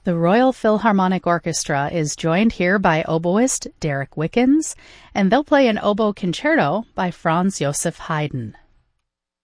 The Royal Philharmonic Orchestra is joined here by oboist Derek Wickens, and they'll play an oboe concerto by Franz Joseph Haydn.